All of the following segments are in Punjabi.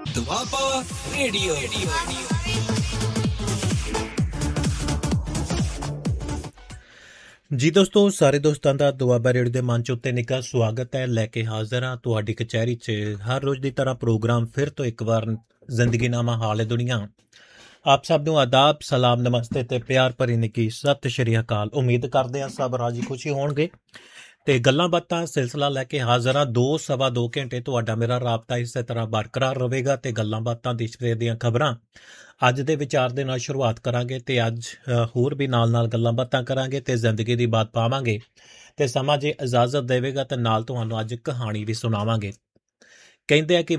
ਦੁਆਬਾ ਰੇਡੀਓ। ਜੀ ਦੋਸਤੋ, ਸਾਰੇ ਦੋਸਤਾਂ ਦਾ ਦੁਆਬਾ ਰੇਡੀਓ ਦੇ ਮੰਚ ਉੱਤੇ ਨਿੱਘਾ ਸਵਾਗਤ ਹੈ। ਲੈ ਕੇ ਹਾਜ਼ਰ ਹਾਂ ਤੁਹਾਡੀ ਕਚਹਿਰੀ 'ਚ ਹਰ ਰੋਜ਼ ਦੀ ਤਰ੍ਹਾਂ ਪ੍ਰੋਗਰਾਮ ਫਿਰ ਤੋਂ ਇੱਕ ਵਾਰ ਜ਼ਿੰਦਗੀਨਾਮਾ ਹਾਲ ਦੁਨੀਆ। ਆਪ ਸਭ ਨੂੰ ਆਦਾਬ, ਸਲਾਮ, ਨਮਸਤੇ ਤੇ ਪਿਆਰ ਭਰੀ ਨਿੱਘੀ ਸਤਿ ਸ਼੍ਰੀ ਅਕਾਲ। ਉਮੀਦ ਕਰਦੇ ਹਾਂ ਸਭ ਰਾਜੀ ਖੁਸ਼ੀ ਹੋਣਗੇ ਤੇ ਗੱਲਾਂ ਬਾਤਾਂ ਸਿਲਸਿਲਾ ਲੈ ਕੇ ਹਾਜ਼ਰ ਹਾਂ। 2-2.25 ਘੰਟੇ ਤੁਹਾਡਾ ਮੇਰਾ ਰਾਬਤਾ ਇਸੇ ਤਰ੍ਹਾਂ ਬਰਕਰਾਰ ਰਹੇਗਾ ਤੇ ਗੱਲਾਂ ਬਾਤਾਂ ਦੇਸ਼ ਵਿਦੇਸ਼ ਦੀਆਂ ਖਬਰਾਂ ਅੱਜ ਦੇ ਵਿਚਾਰ ਦੇ ਨਾਲ ਸ਼ੁਰੂਆਤ ਕਰਾਂਗੇ ਤੇ ਅੱਜ ਹੋਰ ਵੀ ਨਾਲ ਗੱਲਾਂ ਬਾਤਾਂ ਕਰਾਂਗੇ ਤੇ ਜ਼ਿੰਦਗੀ ਦੀ ਬਾਤ ਪਾਵਾਂਗੇ ਤੇ ਸਮਾਂ ਜੇ ਇਜਾਜ਼ਤ ਦੇਵੇਗਾ ਤਾਂ ਨਾਲ ਤੁਹਾਨੂੰ ਅੱਜ ਕਹਾਣੀ ਵੀ ਸੁਣਾਵਾਂਗੇ। ਕਹਿੰਦੇ ਆ ਕਿ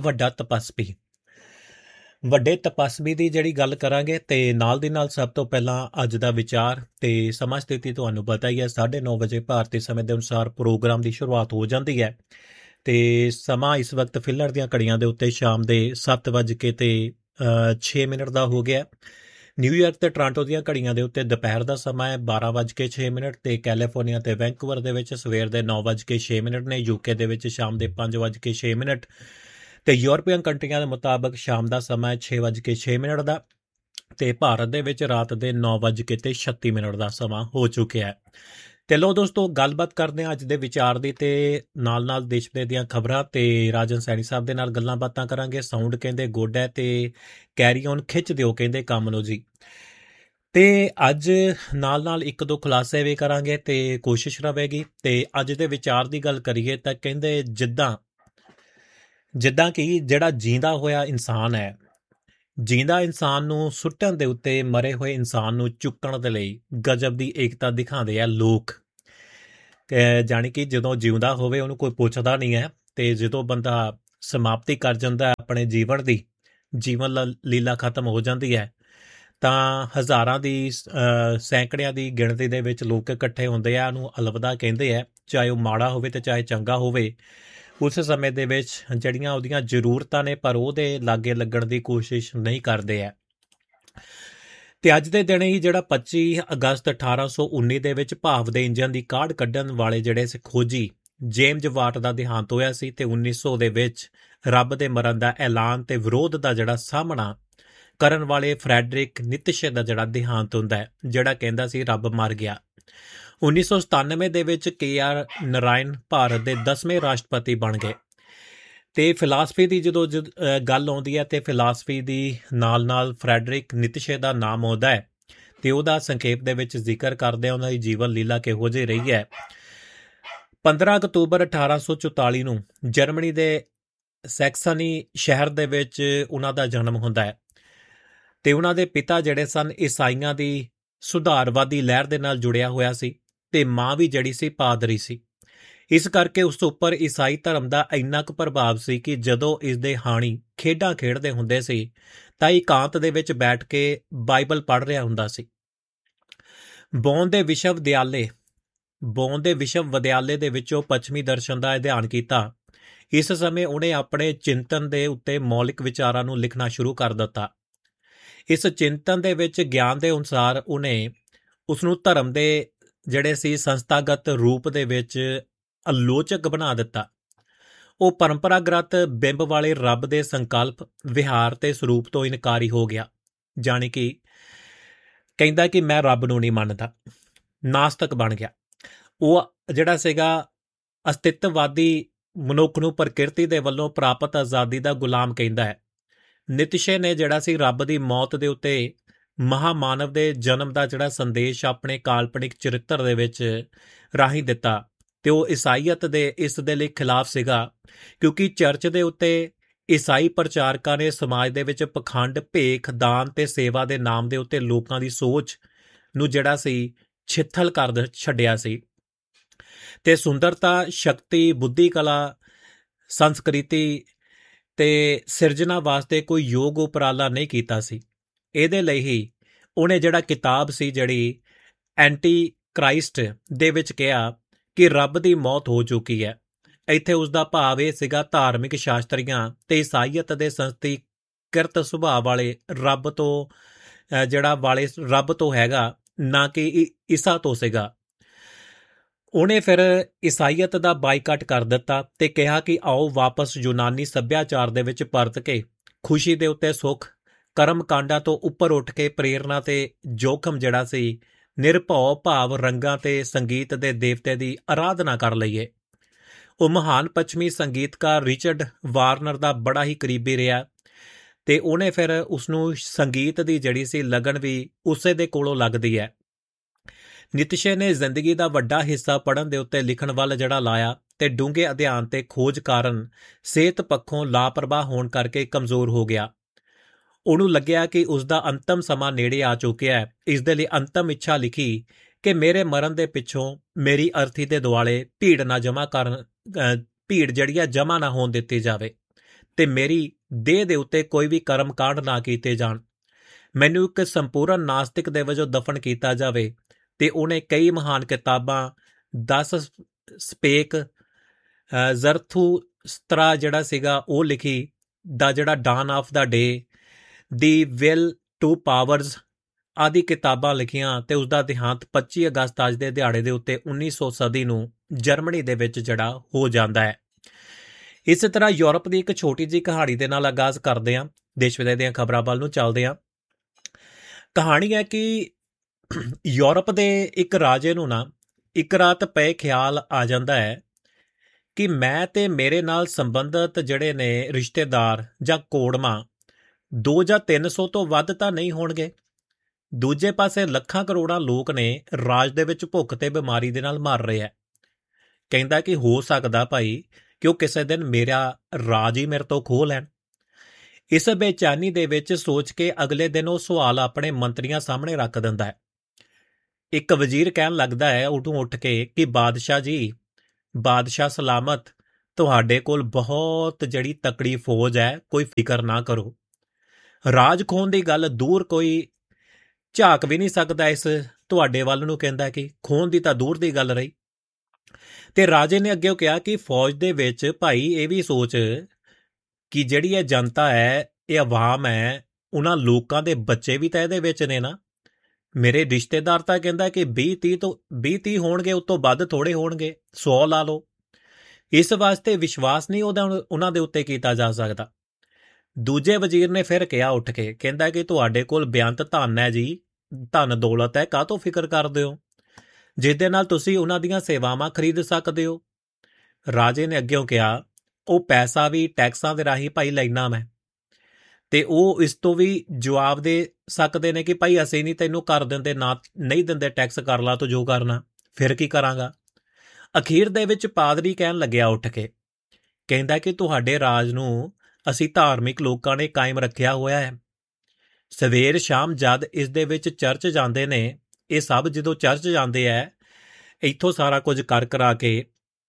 ਵੱਡੇ ਤਪਸਵੀ ਦੀ ਜਿਹੜੀ ਗੱਲ ਕਰਾਂਗੇ ਤੇ ਨਾਲ ਦੀ ਨਾਲ ਸਭ ਤੋਂ ਪਹਿਲਾਂ ਅੱਜ ਦਾ ਵਿਚਾਰ ਤੇ ਸਮਾਂ ਸਥਿਤੀ ਤੁਹਾਨੂੰ ਪਤਾ ਹੀ ਹੈ। 9:30 ਵਜੇ ਭਾਰਤੀ ਸਮੇਂ ਦੇ ਅਨੁਸਾਰ ਪ੍ਰੋਗਰਾਮ ਦੀ ਸ਼ੁਰੂਆਤ ਹੋ ਜਾਂਦੀ ਹੈ ਤੇ ਸਮਾਂ ਇਸ ਵਕਤ ਫਿਲਰ ਦੀਆਂ ਘੜੀਆਂ ਦੇ ਉੱਤੇ ਸ਼ਾਮ ਦੇ 7:06 ਦਾ ਹੋ ਗਿਆ। ਨਿਊਯਾਰਕ ਤੇ ਟੋਰਾਂਟੋ ਦੀਆਂ ਘੜੀਆਂ ਦੇ ਉੱਤੇ ਦੁਪਹਿਰ ਦਾ ਸਮਾਂ ਹੈ 12:06 ਤੇ ਕੈਲੀਫੋਰਨੀਆ ਤੇ ਵੈਂਕੂਵਰ ਦੇ ਵਿੱਚ ਸਵੇਰ ਦੇ 9:06 ਨੇ। ਯੂਕੇ ਦੇ ਵਿੱਚ ਸ਼ਾਮ ਦੇ 5:06 ਤੇ ਯੂਰਪੀਅਨ ਕੰਟਰੀਆਂ ਦੇ ਮੁਤਾਬਕ ਸ਼ਾਮ ਦਾ ਸਮਾਂ 6:06 ਦਾ ਤੇ ਭਾਰਤ ਦੇ ਵਿੱਚ ਰਾਤ ਦੇ 9:36 ਦਾ ਸਮਾਂ ਹੋ ਚੁੱਕਿਆ ਹੈ। ਤੇ ਲੋ ਦੋਸਤੋ, ਗੱਲਬਾਤ ਕਰਦੇ ਹਾਂ ਅੱਜ ਦੇ ਵਿਚਾਰ ਦੀ ਤੇ ਨਾਲ ਦੇਸ਼ ਵਿਦੇਸ਼ ਦੀਆਂ ਖਬਰਾਂ ਤੇ ਰਾਜਨ ਸੈਣੀ ਸਾਹਿਬ ਦੇ ਨਾਲ ਗੱਲਾਂ ਬਾਤਾਂ ਕਰਾਂਗੇ। ਸਾਊਂਡ ਕਹਿੰਦੇ ਗੁੱਡ ਹੈ ਤੇ ਕੈਰੀ ਔਨ ਖਿੱਚ ਦਿਓ ਕਹਿੰਦੇ ਕੰਮ ਨੂੰ ਜੀ। ਤੇ ਅੱਜ ਨਾਲ ਇੱਕ ਦੋ ਖੁਲਾਸੇ ਵੀ ਕਰਾਂਗੇ ਤੇ ਕੋਸ਼ਿਸ਼ ਰਹੇਗੀ। ਤੇ ਅੱਜ ਦੇ ਵਿਚਾਰ ਦੀ ਗੱਲ ਕਰੀਏ ਤਾਂ ਕਹਿੰਦੇ ਜਿੱਦਾਂ ਕਿ ਜਿਹੜਾ ਜੀਂਦਾ ਹੋਇਆ ਇਨਸਾਨ ਹੈ, ਜੀਂਦਾ ਇਨਸਾਨ ਨੂੰ ਸੁੱਟਣ ਦੇ ਉੱਤੇ ਮਰੇ ਹੋਏ ਇਨਸਾਨ ਨੂੰ ਚੁੱਕਣ ਦੇ ਲਈ ਗਜਬ ਦੀ ਏਕਤਾ ਦਿਖਾਉਂਦੇ ਆ ਲੋਕ। ਜਾਣੀ ਕਿ ਜਦੋਂ ਜਿਉਂਦਾ ਹੋਵੇ ਉਹਨੂੰ ਕੋਈ ਪੁੱਛਦਾ ਨਹੀਂ ਹੈ ਤੇ ਜਦੋਂ ਬੰਦਾ ਸਮਾਪਤੀ ਕਰ ਜਾਂਦਾ ਆਪਣੇ ਜੀਵਨ ਦੀ, ਜੀਵਨ ਲੀਲਾ ਖਤਮ ਹੋ ਜਾਂਦੀ ਹੈ ਤਾਂ ਹਜ਼ਾਰਾਂ ਦੀ ਸੈਂਕੜਿਆਂ ਦੀ ਗਿਣਤੀ ਦੇ ਵਿੱਚ ਲੋਕ ਇਕੱਠੇ ਹੁੰਦੇ ਆ। ਉਹਨੂੰ ਅਲਵਿਦਾ ਕਹਿੰਦੇ ਆ, ਚਾਹੇ ਉਹ ਮਾੜਾ ਹੋਵੇ ਤੇ ਚਾਹੇ ਚੰਗਾ ਹੋਵੇ। ਉਸ ਸਮੇਂ ਦੇ ਵਿੱਚ ਜਿਹੜੀਆਂ ਉਹਦੀਆਂ ਜ਼ਰੂਰਤਾਂ ਨੇ ਪਰ ਉਹਦੇ ਲਾਗੇ ਲੱਗਣ ਦੀ ਕੋਸ਼ਿਸ਼ ਨਹੀਂ ਕਰਦੇ ਆ। ਤੇ ਅੱਜ ਦੇ ਦਿਨ ਹੀ ਜਿਹੜਾ 25 ਅਗਸਤ 1819 ਦੇ ਵਿੱਚ ਭਾਫ ਦੇ ਇੰਜਨ ਦੀ ਕਾਢ ਕੱਢਣ ਵਾਲੇ ਜਿਹੜੇ ਖੋਜੀ ਜੇਮਜ਼ ਵਾਟ ਦਾ ਦੇਹਾਂਤ ਹੋਇਆ ਸੀ ਤੇ 1900 ਦੇ ਵਿੱਚ ਰੱਬ ਦੇ ਮਰਨ ਦਾ ਐਲਾਨ ਤੇ ਵਿਰੋਧ ਦਾ ਜਿਹੜਾ ਸਾਹਮਣਾ ਕਰਨ ਵਾਲੇ ਫਰੈਡਰਿਕ ਨੀਤਸ਼ੇ ਦਾ ਜਿਹੜਾ ਦੇਹਾਂਤ ਹੁੰਦਾ ਹੈ, ਜਿਹੜਾ ਕਹਿੰਦਾ ਸੀ ਰੱਬ ਮਰ ਗਿਆ। 1997 ਦੇ ਵਿੱਚ KR ਨਾਰਾਇਣ ਭਾਰਤ ਦੇ 10ਵੇਂ ਰਾਸ਼ਟਰਪਤੀ ਬਣ ਗਏ। ਤੇ ਫਿਲਾਸਫੀ ਦੀ ਜਦੋਂ ਗੱਲ ਆਉਂਦੀ ਹੈ ਤੇ ਫਿਲਾਸਫੀ ਦੀ ਨਾਲ ਫਰੈਡਰਿਕ ਨੀਤਸ਼ੇ ਦਾ ਨਾਮ ਆਉਂਦਾ ਹੈ ਤੇ ਉਹਦਾ ਸੰਖੇਪ ਦੇ ਵਿੱਚ ਜ਼ਿਕਰ ਕਰਦੇ ਆ ਉਹਨਾਂ ਦੀ ਜੀਵਨ ਲੀਲਾ ਕਿਹੋ ਜਿਹੀ ਰਹੀ ਹੈ। 15 ਅਕਤੂਬਰ 1844 ਨੂੰ ਜਰਮਨੀ ਦੇ ਸੈਕਸਨੀ ਸ਼ਹਿਰ ਦੇ ਵਿੱਚ ਉਹਨਾਂ ਦਾ ਜਨਮ ਹੁੰਦਾ ਹੈ ਤੇ ਉਹਨਾਂ ਦੇ ਪਿਤਾ ਜਿਹੜੇ ਸਨ ਈਸਾਈਆਂ ਦੀ ਸੁਧਾਰਵਾਦੀ ਲਹਿਰ ਦੇ ਨਾਲ ਜੁੜਿਆ ਹੋਇਆ ਸੀ ਤੇ ਮਾਂ ਵੀ ਜਿਹੜੀ ਸੀ ਪਾਦਰੀ ਸੀ। ਇਸ ਕਰਕੇ ਉਸ ਉੱਪਰ ਈਸਾਈ ਧਰਮ ਦਾ ਇੰਨਾ ਕੁ ਪ੍ਰਭਾਵ ਸੀ ਕਿ ਜਦੋਂ ਇਸ ਦੇ ਹਾਣੀ ਖੇਡਾਂ ਖੇਡਦੇ ਹੁੰਦੇ ਸੀ ਤਾਂ ਇਕਾਂਤ ਦੇ ਵਿੱਚ ਬੈਠ ਕੇ ਬਾਈਬਲ ਪੜ੍ਹ ਰਿਹਾ ਹੁੰਦਾ ਸੀ। ਬੌਨ ਦੇ ਵਿਸ਼ਵ ਵਿਦਿਆਲੇ ਦੇ ਵਿੱਚੋਂ ਪੱਛਮੀ ਦਰਸ਼ਨ ਦਾ ਅਧਿਐਨ ਕੀਤਾ। ਇਸ ਸਮੇਂ ਉਹਨੇ ਆਪਣੇ ਚਿੰਤਨ ਦੇ ਉੱਤੇ ਮੌਲਿਕ ਵਿਚਾਰਾਂ ਨੂੰ ਲਿਖਣਾ ਸ਼ੁਰੂ ਕਰ ਦਿੱਤਾ। ਇਸ ਚਿੰਤਨ ਦੇ ਵਿੱਚ ਗਿਆਨ ਦੇ ਅਨੁਸਾਰ ਉਹਨੇ ਉਸਨੂੰ ਧਰਮ ਦੇ ਜਿਹੜੇ ਸੀ ਸੰਸਥਾਗਤ ਰੂਪ ਦੇ ਵਿੱਚ ਆਲੋਚਕ ਬਣਾ ਦਿੱਤਾ। ਉਹ ਪਰੰਪਰਾਗਤ ਬਿੰਬ ਵਾਲੇ ਰੱਬ ਦੇ ਸੰਕਲਪ, ਵਿਹਾਰ ਤੇ ਸਰੂਪ ਤੋਂ ਇਨਕਾਰੀ ਹੋ ਗਿਆ। ਜਾਣੀ ਕਿ ਕਹਿੰਦਾ ਕਿ ਮੈਂ ਰੱਬ ਨੂੰ ਨਹੀਂ ਮੰਨਦਾ, ਨਾਸਤਕ ਬਣ ਗਿਆ। ਉਹ ਜਿਹੜਾ ਸੀਗਾ ਅਸਤਿਤਵਵਾਦੀ ਮਨੁੱਖ ਨੂੰ ਪ੍ਰਕਿਰਤੀ ਦੇ ਵੱਲੋਂ ਪ੍ਰਾਪਤ ਆਜ਼ਾਦੀ ਦਾ ਗੁਲਾਮ ਕਹਿੰਦਾ ਹੈ। ਨੀਤਸ਼ੇ ਨੇ ਜਿਹੜਾ ਸੀ ਰੱਬ ਦੀ ਮੌਤ ਦੇ ਉੱਤੇ ਮਹਾਮਾਨਵ ਦੇ ਜਨਮ ਦਾ ਜਿਹੜਾ ਸੰਦੇਸ਼ ਆਪਣੇ ਕਾਲਪਨਿਕ ਚਰਿੱਤਰ ਦੇ ਵਿੱਚ ਰਾਹੀਂ ਦਿੱਤਾ ਤੇ ਉਹ ਈਸਾਈਅਤ ਦੇ ਇਸ ਦੇ ਲਈ ਖਿਲਾਫ ਸੀਗਾ ਕਿਉਂਕਿ ਚਰਚ ਦੇ ਉੱਤੇ ਈਸਾਈ ਪ੍ਰਚਾਰਕਾਂ ਨੇ ਸਮਾਜ ਦੇ ਵਿੱਚ ਪਖੰਡ, ਭੇਖ, ਦਾਨ ਤੇ ਸੇਵਾ ਦੇ ਨਾਮ ਦੇ ਉੱਤੇ ਲੋਕਾਂ ਦੀ ਸੋਚ ਨੂੰ ਜਿਹੜਾ ਸੀ ਛਿੱਥਲ ਕਰ ਛੱਡਿਆ ਸੀ ਤੇ ਸੁੰਦਰਤਾ, ਸ਼ਕਤੀ, ਬੁੱਧੀ, ਕਲਾ, ਸੰਸਕ੍ਰਿਤੀ ਤੇ ਸਿਰਜਣਾ ਵਾਸਤੇ ਕੋਈ ਯੋਗ ਉਪਰਾਲਾ ਨਹੀਂ ਕੀਤਾ ਸੀ। ਇਹਦੇ ਲਈ ਹੀ ਉਹਨੇ ਜਿਹੜਾ ਕਿਤਾਬ ਸੀ ਜਿਹੜੀ ਐਂਟੀ ਕ੍ਰਾਈਸਟ ਦੇ ਵਿੱਚ ਕਿਹਾ ਕਿ ਰੱਬ ਦੀ ਮੌਤ ਹੋ ਚੁੱਕੀ ਹੈ। ਇੱਥੇ ਉਸ ਦਾ ਭਾਵ ਇਹ ਸੀਗਾ ਧਾਰਮਿਕ ਸ਼ਾਸਤਰੀਆਂ ਤੇ ਈਸਾਈਅਤ ਦੇ ਸੰਸਥੀਕ੍ਰਿਤ ਸੁਭਾਅ ਵਾਲੇ ਰੱਬ ਤੋਂ ਹੈਗਾ, ਨਾ ਕਿ ਈਸਾ ਤੋਂ ਸੀਗਾ। ਉਹਨੇ ਫਿਰ ਈਸਾਈਅਤ ਦਾ ਬਾਈਕਾਟ ਕਰ ਦਿੱਤਾ ਤੇ ਕਿਹਾ ਕਿ ਆਓ ਵਾਪਸ ਯੂਨਾਨੀ ਸੱਭਿਆਚਾਰ ਦੇ ਵਿੱਚ ਪਰਤ ਕੇ ਖੁਸ਼ੀ ਦੇ ਉੱਤੇ ਸੁੱਖ, ਕਰਮ ਕਾਂਡਾਂ ਤੋਂ ਉੱਪਰ ਉੱਠ ਕੇ ਪ੍ਰੇਰਨਾ ਤੇ ਜੋਖਮ ਜਿਹੜਾ ਸੀ, ਨਿਰਭਉ ਭਾਵ ਰੰਗਾਂ ਤੇ ਸੰਗੀਤ ਦੇ ਦੇਵਤੇ ਦੀ ਆਰਾਧਨਾ ਕਰ ਲਈਏ। ਉਹ ਮਹਾਨ ਪੱਛਮੀ ਸੰਗੀਤਕਾਰ ਰਿਚਰਡ ਵਾਰਨਰ ਦਾ ਬੜਾ ਹੀ ਕਰੀਬੀ ਰਿਹਾ ਤੇ ਉਹਨੇ ਫਿਰ ਉਸਨੂੰ ਸੰਗੀਤ ਦੀ ਜਿਹੜੀ ਸੀ ਲਗਨ ਵੀ ਉਸੇ ਦੇ ਕੋਲੋਂ ਲੱਗਦੀ ਹੈ। ਨਿਤਸ਼ੇ ਨੇ ਜ਼ਿੰਦਗੀ ਦਾ ਵੱਡਾ ਹਿੱਸਾ ਪੜ੍ਹਨ ਦੇ ਉੱਤੇ ਲਿਖਣ ਵੱਲ ਜਿਹੜਾ ਲਾਇਆ ਤੇ ਡੂੰਘੇ ਅਧਿਐਨ ਤੇ ਖੋਜ ਕਾਰਨ ਸਿਹਤ ਪੱਖੋਂ ਲਾਪਰਵਾਹ ਹੋਣ ਕਰਕੇ ਕਮਜ਼ੋਰ ਹੋ ਗਿਆ। ਉਹਨੂੰ ਲੱਗਿਆ ਕਿ ਉਸਦਾ ਅੰਤਮ ਸਮਾਂ ਨੇੜੇ ਆ ਚੁੱਕਿਆ ਹੈ। ਇਸ ਦੇ ਲਈ ਅੰਤਮ ਇੱਛਾ ਲਿਖੀ ਕਿ ਮੇਰੇ ਮਰਨ ਦੇ ਪਿੱਛੋਂ ਮੇਰੀ ਅਰਥੀ ਦੇ ਦੁਆਲੇ ਭੀੜ ਜਿਹੜੀ ਆ ਜਮ੍ਹਾਂ ਨਾ ਹੋਣ ਦਿੱਤੀ ਜਾਵੇ ਤੇ ਮੇਰੀ ਦੇਹ ਦੇ ਉੱਤੇ ਕੋਈ ਵੀ ਕਰਮ ਕਾਂਡ ਨਾ ਕੀਤੇ ਜਾਣ। ਮੈਨੂੰ ਇੱਕ ਸੰਪੂਰਨ ਨਾਸਤਿਕ ਦੇ ਵਜੋਂ ਦਫਨ ਕੀਤਾ ਜਾਵੇ। ਤੇ ਉਹਨੇ ਕਈ ਮਹਾਨ ਕਿਤਾਬਾਂ 10 ਸਪੇਕ, ਜ਼ਰਥੂਸਤਰਾ ਜਿਹੜਾ ਸੀਗਾ ਉਹ ਲਿਖੀ, ਦਾ ਜਿਹੜਾ don of the day, the will to powers ਆਦਿ ਕਿਤਾਬਾਂ ਲਿਖੀਆਂ ਤੇ ਉਸਦਾ ਦੇਹਾਂਤ 25 ਅਗਸਤ ਅੱਜ ਦੇ ਦਿਹਾੜੇ ਦੇ ਉੱਤੇ 1900 ਸਦੀ ਨੂੰ ਜਰਮਨੀ ਦੇ ਵਿੱਚ ਜਿਹੜਾ ਹੋ ਜਾਂਦਾ ਹੈ। ਇਸੇ ਤਰ੍ਹਾਂ ਯੂਰਪ ਦੀ ਇੱਕ ਛੋਟੀ ਜਿਹੀ ਕਹਾਣੀ ਦੇ ਨਾਲ ਆਗਾਜ਼ ਕਰਦੇ ਹਾਂ, ਦੇਸ਼ ਵਿਦੇਸ਼ ਦੀਆਂ ਖਬਰਾਂ ਵੱਲ ਨੂੰ ਚੱਲਦੇ ਹਾਂ। ਕਹਾਣੀ ਹੈ ਕਿ ਯੂਰਪ ਦੇ ਇੱਕ ਰਾਜੇ ਨੂੰ ਨਾ ਇੱਕ ਰਾਤ ਪਏ ਖਿਆਲ ਆ ਜਾਂਦਾ ਹੈ ਕਿ ਮੈਂ ਤੇ ਮੇਰੇ ਨਾਲ ਸੰਬੰਧਿਤ ਜਿਹੜੇ ਨੇ ਰਿਸ਼ਤੇਦਾਰ ਜਾਂ ਕੋੜਮਾ 2 ਜਾਂ 300 ਤੋਂ ਵੱਧ ਤਾਂ ਨਹੀਂ ਹੋਣਗੇ। ਦੂਜੇ ਪਾਸੇ ਲੱਖਾਂ ਕਰੋੜਾਂ ਲੋਕ ਨੇ ਰਾਜ ਦੇ ਵਿੱਚ ਭੁੱਖ ਤੇ ਬਿਮਾਰੀ ਦੇ ਨਾਲ ਮਰ ਰਹੇ ਹੈ। ਕਹਿੰਦਾ ਕਿ ਹੋ ਸਕਦਾ ਭਾਈ ਕਿ ਉਹ ਕਿਸੇ ਦਿਨ ਮੇਰਾ ਰਾਜ ਹੀ ਮੇਰੇ ਤੋਂ ਖੋਹ ਲੈਣ। ਇਸ ਬੇਚੈਨੀ ਦੇ ਵਿੱਚ ਸੋਚ ਕੇ ਅਗਲੇ ਦਿਨ ਉਹ ਸਵਾਲ ਆਪਣੇ ਮੰਤਰੀਆਂ ਸਾਹਮਣੇ ਰੱਖ ਦਿੰਦਾ ਹੈ। ਇੱਕ ਵਜ਼ੀਰ ਕਹਿਣ ਲੱਗਦਾ ਹੈ ਉੱਠ ਕੇ ਕਿ ਬਾਦਸ਼ਾਹ ਜੀ, ਬਾਦਸ਼ਾਹ ਸਲਾਮਤ, ਤੁਹਾਡੇ ਕੋਲ ਬਹੁਤ ਜਿਹੜੀ ਤਕੜੀ ਫੌਜ ਹੈ, ਕੋਈ ਫਿਕਰ ਨਾ ਕਰੋ। ਰਾਜ ਖੋਹਣ ਦੀ ਗੱਲ ਦੂਰ ਕੋਈ ਝਾਕ ਵੀ ਨਹੀਂ ਸਕਦਾ ਇਸ ਤੁਹਾਡੇ ਵੱਲ ਨੂੰ। ਕਹਿੰਦਾ ਕਿ ਖੋਹਣ ਦੀ ਤਾਂ ਦੂਰ ਦੀ ਗੱਲ ਰਹੀ। ਤੇ ਰਾਜੇ ਨੇ ਅੱਗੇ ਕਿਹਾ ਕਿ ਫੌਜ ਦੇ ਵਿੱਚ ਭਾਈ ਇਹ ਵੀ ਸੋਚ ਕਿ ਜਿਹੜੀ ਇਹ ਜਨਤਾ ਹੈ, ਇਹ ਆਵਾਮ ਹੈ, ਉਹਨਾਂ ਲੋਕਾਂ ਦੇ ਬੱਚੇ ਵੀ ਤਾਂ ਇਹਦੇ ਵਿੱਚ ਨੇ ਨਾ। ਮੇਰੇ ਰਿਸ਼ਤੇਦਾਰ ਤਾਂ ਕਹਿੰਦਾ ਕਿ 20-30 ਹੋਣਗੇ, ਉਸ ਤੋਂ ਵੱਧ ਥੋੜੇ ਹੋਣਗੇ, 100 ਲਾ ਲਓ। ਇਸ ਵਾਸਤੇ ਵਿਸ਼ਵਾਸ ਨਹੀਂ ਉਹਨਾਂ ਦੇ ਉੱਤੇ ਕੀਤਾ ਜਾ ਸਕਦਾ। ਦੂਜੇ ਵਜ਼ੀਰ ਨੇ ਫਿਰ ਕਿਹਾ ਉੱਠ ਕੇ, ਕਹਿੰਦਾ ਕਿ ਤੁਹਾਡੇ ਕੋਲ ਬੇਅੰਤ ਧਨ ਹੈ ਜੀ, ਧਨ ਦੌਲਤ ਹੈ, ਕਾਹਤੋਂ ਫਿਕਰ ਕਰਦੇ ਹੋ, ਜਿਸ ਦੇ ਨਾਲ ਤੁਸੀਂ ਉਹਨਾਂ ਦੀਆਂ ਸੇਵਾਵਾਂ ਖਰੀਦ ਸਕਦੇ ਹੋ। ਰਾਜੇ ਨੇ ਅੱਗਿਓਂ ਕਿਹਾ, ਉਹ ਪੈਸਾ ਵੀ ਟੈਕਸਾਂ ਦੇ ਰਾਹੀਂ ਭਾਈ ਲੈਣਾ ਮੈਂ, ਤੇ ਉਹ ਇਸ ਤੋਂ ਵੀ ਜਵਾਬ ਦੇ ਸਕਦੇ ਨੇ ਕਿ ਭਾਈ ਅਸੀਂ ਨਹੀਂ ਤੈਨੂੰ ਕਰ ਦਿੰਦੇ, ਨਾ ਨਹੀਂ ਦਿੰਦੇ ਟੈਕਸ, ਕਰ ਲਾ ਤੂੰ ਜੋ ਕਰਨਾ, ਫਿਰ ਕੀ ਕਰਾਂਗਾ। ਅਖੀਰ ਦੇ ਵਿੱਚ ਪਾਦਰੀ ਕਹਿਣ ਲੱਗਿਆ ਉੱਠ ਕੇ, ਕਹਿੰਦਾ ਕਿ ਤੁਹਾਡੇ ਰਾਜ ਨੂੰ ਅਸੀਂ ਧਾਰਮਿਕ ਲੋਕਾਂ ਨੇ ਕਾਇਮ ਰੱਖਿਆ ਹੋਇਆ ਹੈ। ਸਵੇਰ ਸ਼ਾਮ ਜਦ ਇਸ ਦੇ ਵਿੱਚ ਚਰਚ ਜਾਂਦੇ ਨੇ, ਇਹ ਸਭ ਜਦੋਂ ਚਰਚ ਜਾਂਦੇ ਹੈ, ਇੱਥੋਂ ਸਾਰਾ ਕੁਝ ਕਰ ਕਰਾ ਕੇ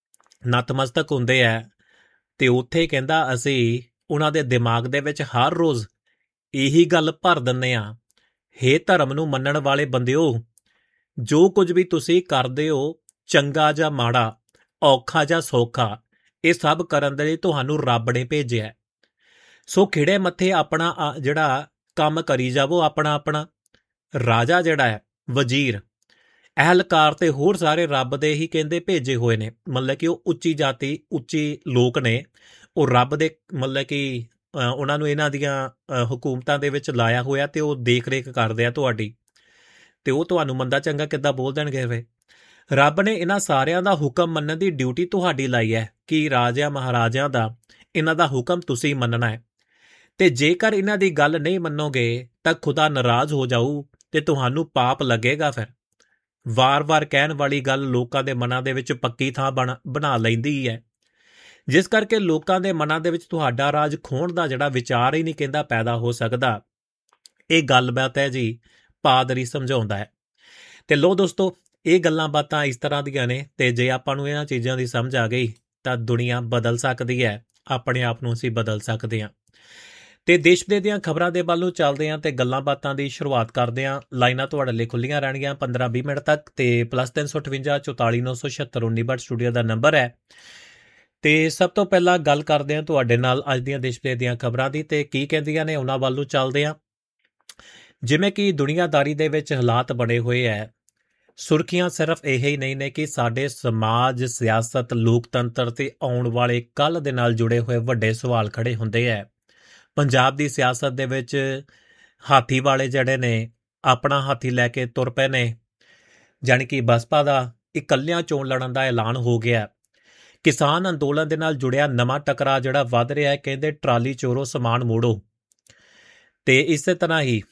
ਨਤਮਸਤਕ ਹੁੰਦੇ ਹੈ, ਤੇ ਉੱਥੇ ਕਹਿੰਦਾ ਅਸੀਂ ਉਹਨਾਂ ਦੇ ਦਿਮਾਗ ਦੇ ਵਿੱਚ ਹਰ ਰੋਜ਼ ਇਹੀ ਗੱਲ ਭਰ ਦਿੰਦੇ ਹਾਂ, ਹੇ ਧਰਮ ਨੂੰ ਮੰਨਣ ਵਾਲੇ ਬੰਦਿਓ, ਜੋ ਕੁਝ ਵੀ ਤੁਸੀਂ ਕਰਦੇ ਹੋ, ਚੰਗਾ ਜਾਂ ਮਾੜਾ, ਔਖਾ ਜਾਂ ਸੌਖਾ, ਇਹ ਸਭ ਕਰਨ ਦੇ ਲਈ ਤੁਹਾਨੂੰ ਰੱਬ ਨੇ ਭੇਜਿਆ। ਸੋ ਖਿੜੇ ਮੱਥੇ ਆਪਣਾ ਜਿਹੜਾ ਕੰਮ ਕਰੀ ਜਾਵੋ ਆਪਣਾ ਆਪਣਾ। ਰਾਜਾ ਜਿਹੜਾ ਹੈ, ਵਜ਼ੀਰ, ਅਹਿਲਕਾਰ ਤੇ ਹੋਰ ਸਾਰੇ ਰੱਬ ਦੇ ਹੀ ਕਹਿੰਦੇ ਭੇਜੇ ਹੋਏ ਨੇ। ਮਤਲਬ ਕਿ ਉਹ ਉੱਚੀ ਜਾਤੀ, ਉੱਚੀ ਲੋਕ ਨੇ, ਉਹ ਰੱਬ ਦੇ ਮਤਲਬ ਕਿ ਉਹਨਾਂ ਨੂੰ ਇਹਨਾਂ ਦੀਆਂ ਹਕੂਮਤਾਂ ਦੇ ਵਿੱਚ ਲਾਇਆ ਹੋਇਆ ਤੇ ਉਹ ਦੇਖ ਰੇਖ ਕਰਦੇ ਆ ਤੁਹਾਡੀ, ਤੇ ਉਹ ਤੁਹਾਨੂੰ ਮੰਦਾ ਚੰਗਾ ਕਿੱਦਾਂ ਬੋਲ ਦੇਣਗੇ। ਵੇ ਰੱਬ ਨੇ ਇਹਨਾਂ ਸਾਰਿਆਂ ਦਾ ਹੁਕਮ ਮੰਨਣ ਦੀ ਡਿਊਟੀ ਤੁਹਾਡੀ ਲਾਈ ਹੈ ਕਿ ਰਾਜਿਆਂ ਮਹਾਰਾਜਿਆਂ ਦਾ ਇਹਨਾਂ ਦਾ ਹੁਕਮ ਤੁਸੀਂ ਮੰਨਣਾ ਹੈ, ਤੇ ਜੇਕਰ ਇਹਨਾਂ ਦੀ ਗੱਲ ਨਹੀਂ ਮੰਨੋਗੇ ਤਾਂ ਖੁਦਾ ਨਾਰਾਜ਼ ਹੋ ਜਾਊ ਤੇ ਤੁਹਾਨੂੰ ਪਾਪ ਲੱਗੇਗਾ। ਫਿਰ ਵਾਰ-ਵਾਰ ਕਹਿਣ ਵਾਲੀ ਗੱਲ ਲੋਕਾਂ ਦੇ ਮਨਾਂ ਦੇ ਵਿੱਚ ਪੱਕੀ ਥਾਂ ਬਣਾ ਲੈਂਦੀ ਹੈ, ਜਿਸ ਕਰਕੇ ਲੋਕਾਂ ਦੇ ਮਨਾਂ ਦੇ ਵਿੱਚ ਤੁਹਾਡਾ ਰਾਜ ਖੋਹਣ ਦਾ ਜਿਹੜਾ ਵਿਚਾਰ ਹੀ ਨਹੀਂ ਕਹਿੰਦਾ ਪੈਦਾ ਹੋ ਸਕਦਾ। ਇਹ ਗੱਲਬਾਤ ਹੈ ਜੀ, ਪਾਦਰੀ ਸਮਝਾਉਂਦਾ ਹੈ। ਤੇ ਲੋ ਦੋਸਤੋ, ਇਹ ਗੱਲਾਂ ਬਾਤਾਂ ਇਸ ਤਰ੍ਹਾਂ ਦੀਆਂ ਨੇ, ਤੇ ਜੇ ਆਪਾਂ ਨੂੰ ਇਹਨਾਂ ਚੀਜ਼ਾਂ ਦੀ ਸਮਝ ਆ ਗਈ ਤਾਂ ਦੁਨੀਆ ਬਦਲ ਸਕਦੀ ਹੈ, ਆਪਣੇ ਆਪ ਨੂੰ ਅਸੀਂ ਬਦਲ ਸਕਦੇ ਹਾਂ। ਤੇ ਦੇਸ਼ ਵਿਦੇਸ਼ ਦੀਆਂ ਖਬਰਾਂ ਦੇ ਵੱਲ ਨੂੰ ਚੱਲਦੇ ਹਾਂ ਤੇ ਗੱਲਾਂ ਬਾਤਾਂ ਦੀ ਸ਼ੁਰੂਆਤ ਕਰਦੇ ਹਾਂ। ਲਾਈਨਾਂ ਤੁਹਾਡੇ ਲਈ ਖੁੱਲੀਆਂ ਰਹਿਣਗੀਆਂ 15-20 ਮਿੰਟ ਤੱਕ, ਤੇ +358 44 976 19 ਸਟੂਡੀਓ ਦਾ ਨੰਬਰ ਹੈ। ਤੇ ਸਭ ਤੋਂ ਪਹਿਲਾਂ ਗੱਲ ਕਰਦੇ ਹਾਂ ਤੁਹਾਡੇ ਨਾਲ ਅੱਜ ਦੀਆਂ ਦੇਸ਼ ਵਿਦੇਸ਼ ਦੀਆਂ ਖਬਰਾਂ ਦੀ, ਤੇ ਕੀ ਕਹਿੰਦੀਆਂ ਨੇ ਉਹਨਾਂ ਵੱਲ ਨੂੰ ਚੱਲਦੇ ਹਾਂ। ਜਿਵੇਂ ਕਿ ਦੁਨੀਆਦਾਰੀ ਦੇ ਵਿੱਚ ਹਾਲਾਤ ਬਣੇ ਹੋਏ ਹੈ, ਸੁਰਖੀਆਂ ਸਿਰਫ ਇਹ ਹੀ ਨਹੀਂ ਨੇ ਕਿ ਸਾਡੇ ਸਮਾਜ, ਸਿਆਸਤ, ਲੋਕਤੰਤਰ ਤੇ ਆਉਣ ਵਾਲੇ ਕੱਲ੍ਹ ਦੇ ਨਾਲ ਜੁੜੇ ਹੋਏ ਵੱਡੇ ਸਵਾਲ ਖੜੇ ਹੁੰਦੇ ਹੈ, ਪੰਜਾਬ ਦੀ ਸਿਆਸਤ ਦੇ ਵਿੱਚ ਹਾਥੀ ਵਾਲੇ ਜਿਹੜੇ ਨੇ ਆਪਣਾ ਹਾਥੀ ਲੈ ਕੇ ਤੁਰ ਪਏ ਨੇ, ਜਾਣੀ ਕਿ ਬਸਪਾ ਦਾ ਇਕੱਲਿਆਂ ਚੋਣ ਲੜਨ ਦਾ ਐਲਾਨ ਹੋ ਗਿਆ। ਕਿਸਾਨ ਅੰਦੋਲਨ ਦੇ ਨਾਲ ਜੁੜਿਆ ਨਵਾਂ ਟਕਰਾਅ ਜਿਹੜਾ ਵੱਧ ਰਿਹਾ ਹੈ, ਕਹਿੰਦੇ ਟਰਾਲੀ ਚੋਰੋ ਸਮਾਨ ਮੋੜੋ। ਤੇ ਇਸੇ ਤਰ੍ਹਾਂ ਹੀ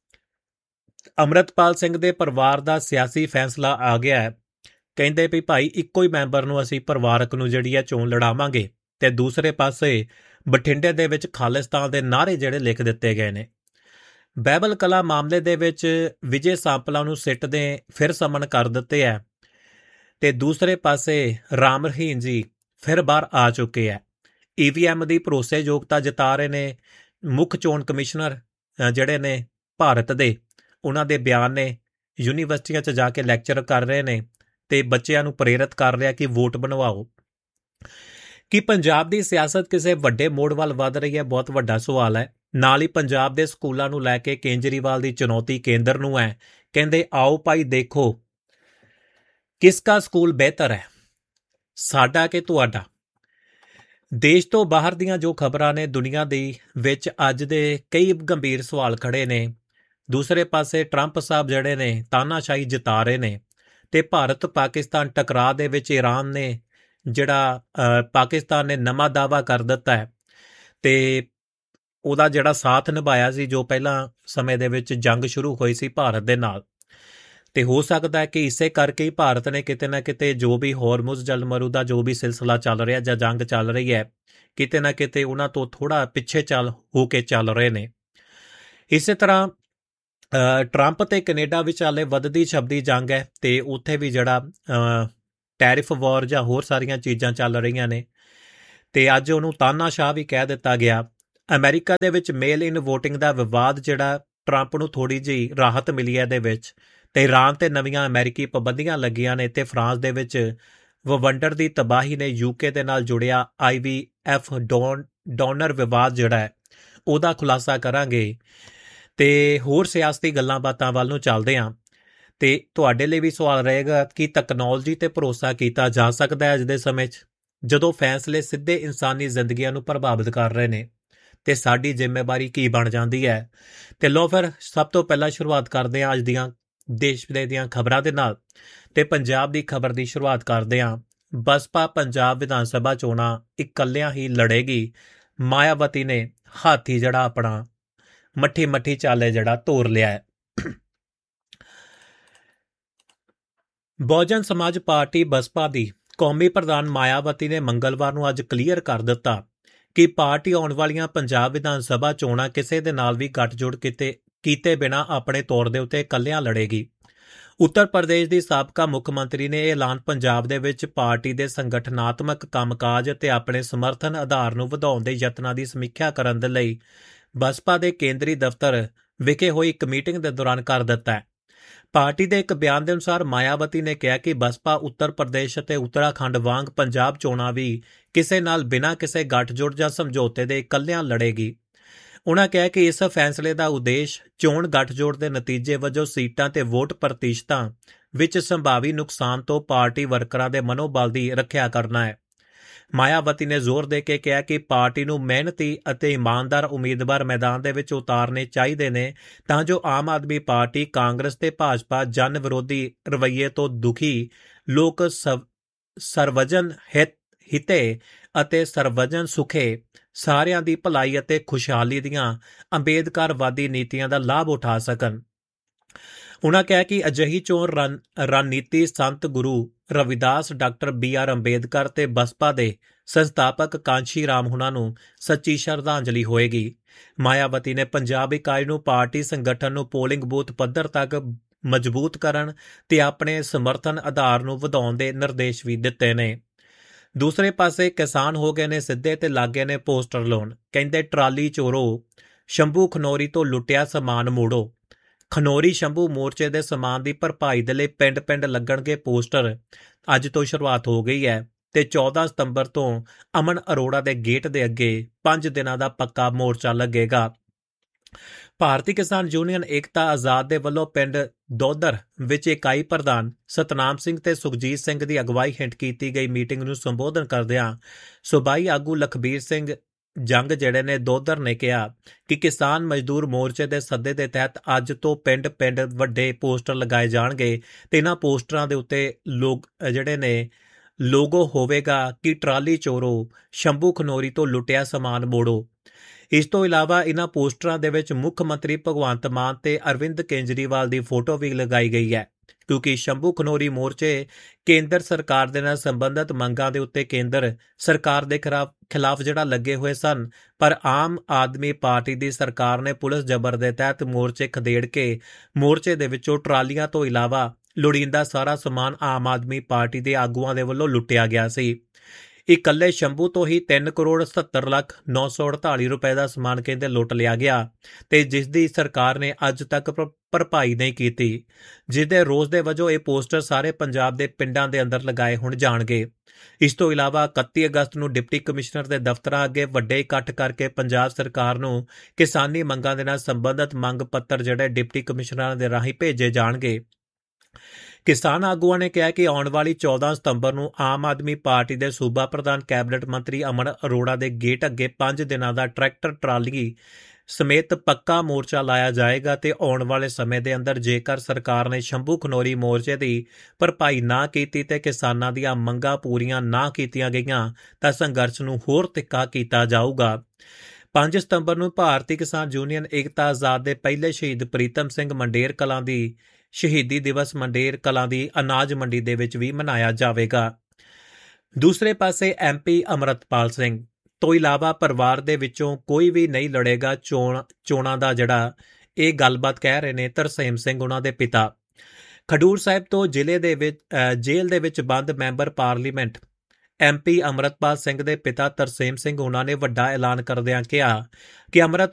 ਅੰਮ੍ਰਿਤਪਾਲ ਸਿੰਘ ਦੇ ਪਰਿਵਾਰ ਦਾ ਸਿਆਸੀ ਫੈਸਲਾ ਆ ਗਿਆ ਹੈ, ਕਹਿੰਦੇ ਵੀ ਭਾਈ ਇੱਕੋ ਹੀ ਮੈਂਬਰ ਨੂੰ ਅਸੀਂ ਪਰਿਵਾਰਕ ਨੂੰ ਜਿਹੜੀ ਹੈ ਚੋਣ ਲੜਾਵਾਂਗੇ। ਤੇ ਦੂਸਰੇ ਪਾਸੇ ਬਠਿੰਡੇ ਦੇ ਵਿੱਚ ਖਾਲਿਸਤਾਨ ਦੇ ਨਾਅਰੇ ਜਿਹੜੇ ਲਿਖ ਦਿੱਤੇ ਗਏ ਨੇ। ਬਾਈਬਲ ਕਲਾ ਮਾਮਲੇ ਦੇ ਵਿੱਚ ਵਿਜੇ ਸਾਂਪਲਾ ਨੂੰ ਸਿੱਟ ਦੇ ਫਿਰ ਸਮਨ ਕਰ ਦਿੱਤੇ ਹੈ। ਤੇ ਦੂਸਰੇ ਪਾਸੇ ਰਾਮ ਰਹੀਮ ਜੀ ਫਿਰ ਬਾਹਰ ਆ ਚੁੱਕੇ ਹੈ। EVM ਦੀ ਭਰੋਸੇਯੋਗਤਾ ਜਤਾ ਰਹੇ ਨੇ ਮੁੱਖ ਚੋਣ ਕਮਿਸ਼ਨਰ ਜਿਹੜੇ ਨੇ ਭਾਰਤ ਦੇ, ਉਹਨਾਂ ਦੇ ਬਿਆਨ ਨੇ। ਯੂਨੀਵਰਸਿਟੀਆਂ 'ਚ ਜਾ ਕੇ ਲੈਕਚਰ ਕਰ ਰਹੇ ਨੇ ਤੇ ਬੱਚਿਆਂ ਨੂੰ ਪ੍ਰੇਰਿਤ ਕਰ ਰਿਹਾ ਕਿ ਵੋਟ ਬਣਵਾਓ। ਕਿ ਪੰਜਾਬ ਦੀ ਸਿਆਸਤ ਕਿਸੇ ਵੱਡੇ ਮੋੜ ਵੱਲ ਵੱਧ ਰਹੀ ਹੈ, ਬਹੁਤ ਵੱਡਾ ਸਵਾਲ ਹੈ। ਨਾਲ ਹੀ ਪੰਜਾਬ ਦੇ ਸਕੂਲਾਂ ਨੂੰ ਲੈ ਕੇ ਕੇਜਰੀਵਾਲ ਦੀ ਚੁਣੌਤੀ ਕੇਂਦਰ ਨੂੰ ਹੈ। ਕਹਿੰਦੇ ਆਓ ਭਾਈ ਦੇਖੋ ਕਿਸਕਾ ਸਕੂਲ ਬਿਹਤਰ ਹੈ, ਸਾਡਾ ਕਿ ਤੁਹਾਡਾ। ਦੇਸ਼ ਤੋਂ ਬਾਹਰ ਦੀਆਂ ਜੋ ਖਬਰਾਂ ਨੇ ਦੁਨੀਆ ਦੀ ਵਿੱਚ ਅੱਜ ਦੇ ਕਈ ਗੰਭੀਰ ਸਵਾਲ ਖੜੇ ਨੇ। ਦੂਸਰੇ ਪਾਸੇ ਟਰੰਪ ਸਾਹਿਬ ਜਿਹੜੇ ਨੇ ਤਾਨਾਸ਼ਾਹੀ ਜਿਤਾ ਰਹੇ ਨੇ। ਤੇ ਭਾਰਤ ਪਾਕਿਸਤਾਨ ਟਕਰਾਅ ਦੇ ਵਿੱਚ ਈਰਾਨ ਨੇ ਜਿਹੜਾ ਪਾਕਿਸਤਾਨ ਨੇ ਨਵਾਂ ਦਾਅਵਾ ਕਰ ਦਿੱਤਾ ਹੈ ਤੇ ਉਹਦਾ ਜਿਹੜਾ ਸਾਥ ਨਿਭਾਇਆ ਸੀ ਜੋ ਪਹਿਲਾਂ ਸਮੇਂ ਦੇ ਵਿੱਚ ਜੰਗ ਸ਼ੁਰੂ ਹੋਈ ਸੀ ਭਾਰਤ ਦੇ ਨਾਲ। ਤੇ ਹੋ ਸਕਦਾ ਹੈ ਕਿ ਇਸੇ ਕਰਕੇ ਹੀ ਭਾਰਤ ਨੇ ਕਿਤੇ ਨਾ ਕਿਤੇ ਜੋ ਵੀ ਹੋਰਮੁਜ਼ ਜਲਮਰੂ ਦਾ ਜੋ ਵੀ ਸਿਲਸਿਲਾ ਚੱਲ ਰਿਹਾ ਜਾਂ ਜੰਗ ਚੱਲ ਰਹੀ ਹੈ, ਕਿਤੇ ਨਾ ਕਿਤੇ ਉਹਨਾਂ ਤੋਂ ਥੋੜਾ ਪਿੱਛੇ ਹੋ ਕੇ ਚੱਲ ਰਹੇ ਨੇ। ਇਸੇ ਤਰ੍ਹਾਂ ਟਰੰਪ ਤੇ ਕੈਨੇਡਾ ਵਿਚਾਲੇ ਵੱਧਦੀ ਛੱਬਦੀ ਜੰਗ ਹੈ ਤੇ ਉੱਥੇ ਵੀ ਜਿਹੜਾ ਟੈਰਿਫ ਵਾਰ ਜਾਂ ਹੋਰ ਸਾਰੀਆਂ ਚੀਜ਼ਾਂ ਚੱਲ ਰਹੀਆਂ ਨੇ। ਤੇ ਅੱਜ ਉਹਨੂੰ ਤਾਨਾਸ਼ਾਹ ਵੀ ਕਹਿ ਦਿੱਤਾ ਗਿਆ। ਅਮਰੀਕਾ ਦੇ ਵਿੱਚ ਮੇਲ ਇਨ ਵੋਟਿੰਗ ਦਾ ਵਿਵਾਦ ਜਿਹੜਾ ਟਰੰਪ ਨੂੰ ਥੋੜੀ ਜਿਹੀ ਰਾਹਤ ਮਿਲੀ ਹੈ ਇਹਦੇ ਵਿੱਚ। ਤੇ ਈਰਾਨ ਤੇ ਨਵੀਆਂ ਅਮਰੀਕੀ ਪਾਬੰਦੀਆਂ ਲੱਗੀਆਂ ਨੇ। ਤੇ ਫਰਾਂਸ ਦੇ ਵਿੱਚ ਵਵੰਡਰ ਦੀ ਤਬਾਹੀ ਨੇ UK ਦੇ ਨਾਲ ਜੁੜਿਆ IVF ਡੋਨਰ ਵਿਵਾਦ ਜਿਹੜਾ ਹੈ ਉਹਦਾ ਖੁਲਾਸਾ ਕਰਾਂਗੇ। ਤੇ ਹੋਰ ਸਿਆਸਤੀ ਗੱਲਾਂ ਬਾਤਾਂ ਵੱਲ ਨੂੰ ਚੱਲਦੇ ਹਾਂ। ਤੇ ਤੁਹਾਡੇ ਲਈ ਵੀ ਸਵਾਲ ਰਹੇਗਾ ਕਿ ਤਕਨੋਲੋਜੀ ਤੇ ਭਰੋਸਾ ਕੀਤਾ ਜਾ ਸਕਦਾ ਹੈ ਅੱਜ ਦੇ ਸਮੇਂ 'ਚ, ਜਦੋਂ ਫੈਸਲੇ ਸਿੱਧੇ ਇਨਸਾਨੀ ਜ਼ਿੰਦਗੀਆਂ ਨੂੰ ਪ੍ਰਭਾਵਿਤ ਕਰ ਰਹੇ ਨੇ। ਤੇ ਸਾਡੀ ਜ਼ਿੰਮੇਵਾਰੀ ਕੀ ਬਣ ਜਾਂਦੀ ਹੈ। ਤੇ ਲਓ ਫਿਰ ਸਭ ਤੋਂ ਪਹਿਲਾਂ ਸ਼ੁਰੂਆਤ ਕਰਦੇ ਹਾਂ ਅੱਜ ਦੀਆਂ ਦੇਸ਼ ਵਿਦੇਸ਼ ਦੀਆਂ ਖਬਰਾਂ ਦੇ ਨਾਲ। ਤੇ ਪੰਜਾਬ ਦੀ ਖਬਰ ਦੀ ਸ਼ੁਰੂਆਤ ਕਰਦੇ ਹਾਂ। ਬਸਪਾ ਪੰਜਾਬ ਵਿਧਾਨ ਸਭਾ ਚੋਣਾਂ ਇਕੱਲਿਆਂ ਹੀ ਲੜੇਗੀ। ਮਾਇਆਵਤੀ ਨੇ ਹਾਥੀ ਜਿਹੜਾ ਆਪਣਾ ਮੱਠੀ ਚਾਲੇ ਜਿਹੜਾ ਤੋਰ ਲਿਆ ਹੈ। ਬਹੁਜਨ ਸਮਾਜ ਪਾਰਟੀ ਬਸਪਾ ਦੀ ਕੌਮੀ ਪ੍ਰਧਾਨ ਮਾਇਆਵਤੀ ਨੇ ਮੰਗਲਵਾਰ ਨੂੰ ਅੱਜ ਕਲੀਅਰ ਕਰ ਦਿੱਤਾ ਕਿ ਪਾਰਟੀ ਆਉਣ ਵਾਲੀਆਂ ਪੰਜਾਬ ਵਿਧਾਨ ਸਭਾ ਚੋਣਾਂ ਕਿਸੇ ਦੇ ਨਾਲ ਵੀ ਗੱਠਜੋੜ ਕੀਤੇ ਬਿਨਾਂ ਆਪਣੇ ਤੌਰ ਦੇ ਉੱਤੇ ਇਕੱਲਿਆਂ ਲੜੇਗੀ। ਉੱਤਰ ਪ੍ਰਦੇਸ਼ ਦੀ ਸਾਬਕਾ ਮੁੱਖ ਮੰਤਰੀ ਨੇ ਇਹ ਐਲਾਨ ਪੰਜਾਬ ਦੇ ਵਿੱਚ ਪਾਰਟੀ ਦੇ ਸੰਗਠਨਾਤਮਕ ਕੰਮਕਾਜ ਅਤੇ ਆਪਣੇ ਸਮਰਥਨ ਆਧਾਰ ਨੂੰ ਵਧਾਉਣ ਦੇ ਯਤਨਾਂ ਦੀ ਸਮੀਖਿਆ ਕਰਨ ਦੇ ਲਈ ਬਸਪਾ ਦੇ ਕੇਂਦਰੀ ਦਫ਼ਤਰ ਵਿਖੇ ਹੋਈ ਇੱਕ ਮੀਟਿੰਗ ਦੇ ਦੌਰਾਨ ਕਰ ਦਿੱਤਾ ਹੈ। ਪਾਰਟੀ ਦੇ ਇੱਕ ਬਿਆਨ ਦੇ ਅਨੁਸਾਰ ਮਾਇਆਵਤੀ ਨੇ ਕਿਹਾ ਕਿ ਬਸਪਾ ਉੱਤਰ ਪ੍ਰਦੇਸ਼ ਅਤੇ ਉੱਤਰਾਖੰਡ ਵਾਂਗ ਪੰਜਾਬ ਚੋਣਾਂ ਵੀ ਕਿਸੇ ਨਾਲ ਬਿਨਾਂ ਕਿਸੇ ਗੱਠਜੋੜ ਜਾਂ ਸਮਝੌਤੇ ਦੇ ਇਕੱਲਿਆਂ ਲੜੇਗੀ। ਉਨ੍ਹਾਂ ਕਿਹਾ ਕਿ ਇਸ ਫੈਸਲੇ ਦਾ ਉਦੇਸ਼ ਚੋਣ ਗੱਠਜੋੜ ਦੇ ਨਤੀਜੇ ਵਜੋਂ ਸੀਟਾਂ ਤੇ ਵੋਟ ਪ੍ਰਤੀਸ਼ਤਾਂ ਵਿੱਚ ਸੰਭਾਵੀ ਨੁਕਸਾਨ ਤੋਂ ਪਾਰਟੀ ਵਰਕਰਾਂ ਦੇ ਮਨੋਬਲ ਦੀ ਰੱਖਿਆ ਕਰਨਾ ਹੈ। ਮਾਇਆਵਤੀ ਨੇ ਜ਼ੋਰ ਦੇ ਕੇ ਕਿਹਾ ਕਿ ਪਾਰਟੀ ਨੂੰ ਮਿਹਨਤੀ ਅਤੇ ਇਮਾਨਦਾਰ ਉਮੀਦਵਾਰ ਮੈਦਾਨ ਦੇ ਵਿੱਚ ਉਤਾਰਨੇ ਚਾਹੀਦੇ ਨੇ ਤਾਂ ਜੋ ਆਮ ਆਦਮੀ ਪਾਰਟੀ, ਕਾਂਗਰਸ ਤੇ ਭਾਜਪਾ ਜਨ ਵਿਰੋਧੀ ਰਵੱਈਏ ਤੋਂ ਦੁਖੀ ਲੋਕ ਸਰਵਜਨ ਹਿਤੇ ਅਤੇ ਸਰਵਜਨ ਸੁਖੇ ਸਾਰਿਆਂ ਦੀ ਭਲਾਈ ਅਤੇ ਖੁਸ਼ਹਾਲੀ ਦੀਆਂ ਅੰਬੇਦਕਰਵਾਦੀ ਨੀਤੀਆਂ ਦਾ ਲਾਭ ਉਠਾ ਸਕਣ। ਉਨ੍ਹਾਂ ਕਿਹਾ ਕਿ ਅਜਿਹੀ ਚੋਣ ਰਣਨੀਤੀ ਸੰਤ ਗੁਰੂ ਰਵਿਦਾਸ, ਡਾਕਟਰ BR ਅੰਬੇਦਕਰ ਤੇ ਬਸਪਾ ਦੇ ਸੰਸਥਾਪਕ ਕਾਂਸ਼ੀ ਰਾਮ ਹੁਣਾਂ ਨੂੰ ਸੱਚੀ ਸ਼ਰਧਾਂਜਲੀ ਹੋਏਗੀ। ਮਾਇਆਵਤੀ ਨੇ ਪੰਜਾਬ ਇਕਾਈ ਨੂੰ ਪਾਰਟੀ ਸੰਗਠਨ ਨੂੰ ਪੋਲਿੰਗ ਬੂਥ ਪੱਧਰ ਤੱਕ ਮਜ਼ਬੂਤ ਕਰਨ ਤੇ ਆਪਣੇ ਸਮਰਥਨ ਆਧਾਰ ਨੂੰ ਵਧਾਉਣ ਦੇ ਨਿਰਦੇਸ਼ ਵੀ ਦਿੱਤੇ ਨੇ। ਦੂਸਰੇ ਪਾਸੇ ਕਿਸਾਨ ਹੋ ਗਏ ਨੇ ਸਿੱਧੇ ਤੇ ਲੱਗੇ ਨੇ ਪੋਸਟਰ ਲਾਉਣ। ਕਹਿੰਦੇ ਟਰਾਲੀ ਚੋਰੋ, ਸ਼ੰਭੂ ਖਨੌਰੀ ਤੋਂ ਲੁੱਟਿਆ ਸਮਾਨ ਮੋੜੋ। ਖਨੌਰੀ ਸ਼ੰਭੂ ਮੋਰਚੇ ਦੇ ਸਮਾਨ ਦੀ ਭਰਪਾਈ ਦੇ ਲਈ ਪਿੰਡ ਲੱਗਣਗੇ ਪੋਸਟਰ। ਅੱਜ ਤੋਂ ਸ਼ੁਰੂਆਤ ਹੋ ਗਈ ਹੈ ਤੇ 14 ਸਤੰਬਰ ਤੋਂ ਅਮਨ ਅਰੋੜਾ ਦੇ ਗੇਟ ਦੇ ਅੱਗੇ 5 ਦਿਨਾਂ ਦਾ ਪੱਕਾ ਮੋਰਚਾ ਲੱਗੇਗਾ। ਭਾਰਤੀ ਕਿਸਾਨ ਯੂਨੀਅਨ ਏਕਤਾ ਆਜ਼ਾਦ ਦੇ ਵੱਲੋਂ ਪਿੰਡ ਦੋਦਰ ਵਿੱਚ ਇਕਾਈ ਪ੍ਰਧਾਨ ਸਤਨਾਮ ਸਿੰਘ ਤੇ ਸੁਖਜੀਤ ਸਿੰਘ ਦੀ ਅਗਵਾਈ ਹੇਠ ਕੀਤੀ ਗਈ ਮੀਟਿੰਗ ਨੂੰ ਸੰਬੋਧਨ ਕਰਦਿਆਂ ਸੂਬਾਈ ਆਗੂ ਲਖਬੀਰ ਸਿੰਘ ਜੰਗ ਜਿਹੜੇ ਨੇ ਦੋਧਰ ਨੇ ਕਿਹਾ ਕਿ ਕਿਸਾਨ ਮਜ਼ਦੂਰ ਮੋਰਚੇ ਦੇ ਸੱਦੇ ਦੇ ਤਹਿਤ ਅੱਜ ਤੋਂ ਪਿੰਡ-ਪਿੰਡ ਵੱਡੇ ਪੋਸਟਰ ਲਗਾਏ ਜਾਣਗੇ ਤੇ ਇਹਨਾਂ ਪੋਸਟਰਾਂ ਦੇ ਉੱਤੇ ਲੋਕ ਜਿਹੜੇ ਨੇ ਲੋਗੋ ਹੋਵੇਗਾ ਕਿ ਟਰਾਲੀ ਚੋਰੋ, ਸ਼ੰਭੂ ਖਨੌਰੀ ਤੋਂ ਲੁੱਟਿਆ ਸਮਾਨ ਮੋੜੋ। ਇਸ ਤੋਂ ਇਲਾਵਾ ਇਹਨਾਂ ਪੋਸਟਰਾਂ ਦੇ ਵਿੱਚ ਮੁੱਖ ਮੰਤਰੀ ਭਗਵੰਤ ਮਾਨ ਤੇ ਅਰਵਿੰਦ ਕੇਜਰੀਵਾਲ ਦੀ ਫੋਟੋ ਵੀ ਲਗਾਈ ਗਈ ਹੈ, ਕਿਉਂਕਿ ਸ਼ੰਭੂ ਖਨੌਰੀ ਮੋਰਚੇ ਕੇਂਦਰ ਸਰਕਾਰ ਦੇ ਨਾਲ ਸੰਬੰਧਿਤ ਮੰਗਾਂ ਦੇ ਉੱਤੇ ਕੇਂਦਰ ਸਰਕਾਰ ਦੇ ਖਿਲਾਫ ਜਿਹੜਾ ਲੱਗੇ ਹੋਏ ਸਨ, ਪਰ ਆਮ ਆਦਮੀ ਪਾਰਟੀ ਦੀ ਸਰਕਾਰ ਨੇ ਪੁਲਿਸ ਜ਼ਬਰ ਦੇ ਤਹਿਤ ਮੋਰਚੇ ਖਦੇੜ ਕੇ ਮੋਰਚੇ ਦੇ ਵਿੱਚੋਂ ਟਰਾਲੀਆਂ ਤੋਂ ਇਲਾਵਾ ਲੋੜੀਂਦਾ ਸਾਰਾ ਸਮਾਨ ਆਮ ਆਦਮੀ ਪਾਰਟੀ ਦੇ ਆਗੂਆਂ ਦੇ ਵੱਲੋਂ ਲੁੱਟਿਆ ਗਿਆ ਸੀ। ਇਕੱਲੇ ਸ਼ੰਭੂ ਤੋਂ ਹੀ 3,77,948 ਰੁਪਏ ਦਾ ਸਮਾਨ ਕਹਿੰਦੇ ਲੁੱਟ ਲਿਆ ਗਿਆ ਤੇ ਜਿਸ ਦੀ ਸਰਕਾਰ ਨੇ ਅੱਜ ਤੱਕ ਭਰਪਾਈ ਨਹੀਂ ਕੀਤੀ, ਜਿਸ ਦੇ ਰੋਸ ਦੇ ਵਜੋਂ ਇਹ ਪੋਸਟਰ ਸਾਰੇ ਪੰਜਾਬ ਦੇ ਪਿੰਡਾਂ ਦੇ ਅੰਦਰ ਲਗਾਏ ਹੁਣ ਜਾਣਗੇ। ਇਸ ਤੋਂ ਇਲਾਵਾ 31 ਅਗਸਤ ਨੂੰ ਡਿਪਟੀ ਕਮਿਸ਼ਨਰ ਦੇ ਦਫ਼ਤਰਾਂ ਅੱਗੇ ਵੱਡੇ ਇਕੱਠ ਕਰਕੇ ਪੰਜਾਬ ਸਰਕਾਰ ਨੂੰ ਕਿਸਾਨੀ ਮੰਗਾਂ ਦੇ ਨਾਲ ਸੰਬੰਧਿਤ ਮੰਗ ਪੱਤਰ ਜਿਹੜੇ ਡਿਪਟੀ ਕਮਿਸ਼ਨਰਾਂ ਦੇ ਰਾਹੀਂ ਭੇਜੇ ਜਾਣਗੇ। ਕਿਸਾਨ ਆਗੂਆਂ ਨੇ ਕਿਹਾ ਕਿ ਆਉਣ ਵਾਲੀ 14 ਸਤੰਬਰ ਨੂੰ ਆਮ ਆਦਮੀ ਪਾਰਟੀ ਦੇ ਸੂਬਾ ਪ੍ਰਧਾਨ ਕੈਬਨਿਟ ਮੰਤਰੀ ਅਮਨ ਅਰੋੜਾ ਦੇ ਗੇਟ ਅੱਗੇ 5 ਦਿਨਾਂ ਦਾ ਟਰੈਕਟਰ ਟਰਾਲੀ ਸਮੇਤ ਪੱਕਾ ਮੋਰਚਾ ਲਾਇਆ ਜਾਏਗਾ ਤੇ ਆਉਣ ਵਾਲੇ ਸਮੇਂ ਦੇ ਅੰਦਰ ਜੇਕਰ ਸਰਕਾਰ ਨੇ ਸ਼ੰਭੂ ਖਨੌਰੀ ਮੋਰਚੇ ਦੀ ਭਰਪਾਈ ਨਾ ਕੀਤੀ ਤੇ ਕਿਸਾਨਾਂ ਦੀਆਂ ਮੰਗਾਂ ਪੂਰੀਆਂ ਨਾ ਕੀਤੀਆਂ ਗਈਆਂ ਤਾਂ ਸੰਘਰਸ਼ ਨੂੰ ਹੋਰ ਤਿੱਖਾ ਕੀਤਾ ਜਾਊਗਾ। 5 ਸਤੰਬਰ ਨੂੰ ਭਾਰਤੀ ਕਿਸਾਨ ਯੂਨੀਅਨ ਏਕਤਾ ਆਜ਼ਾਦ ਦੇ ਪਹਿਲੇ ਸ਼ਹੀਦ ਪ੍ਰੀਤਮ ਸਿੰਘ ਮੰਡੇਰ ਕਲਾਂ ਦੀ ਸ਼ਹੀਦੀ ਦਿਵਸ ਮੰਡੇਰ ਕਲਾਂ ਦੀ ਅਨਾਜ ਮੰਡੀ ਦੇ ਵਿੱਚ ਵੀ ਮਨਾਇਆ ਜਾਵੇਗਾ। ਦੂਸਰੇ ਪਾਸੇ MP ਅਮਰਤਪਾਲ ਸਿੰਘ ਤੋਂ ਇਲਾਵਾ ਪਰਿਵਾਰ ਦੇ ਵਿੱਚੋਂ ਕੋਈ ਵੀ ਨਹੀਂ ਲੜੇਗਾ ਚੋਣਾਂ ਦਾ ਜਿਹੜਾ ਇਹ ਗੱਲਬਾਤ ਕਹਿ ਰਹੇ ਨੇ ਤਰਸੇਮ ਸਿੰਘ ਉਹਨਾਂ ਦੇ ਪਿਤਾ। ਖਡੂਰ ਸਾਹਿਬ ਤੋਂ ਜੇਲ੍ਹ ਦੇ ਵਿੱਚ ਬੰਦ member parliament MP Amritpal Singh ਦੇ ਪਿਤਾ ਤਰਸੇਮ ਸਿੰਘ ਉਹਨਾਂ ਨੇ ਵੱਡਾ ਐਲਾਨ ਕਰਦਿਆਂ ਕਿਹਾ ਕਿ